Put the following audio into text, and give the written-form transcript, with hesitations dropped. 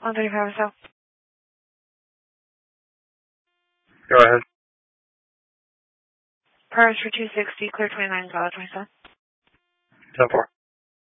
135 South. Go ahead. Price for 260, clear 29, $27. 10-4.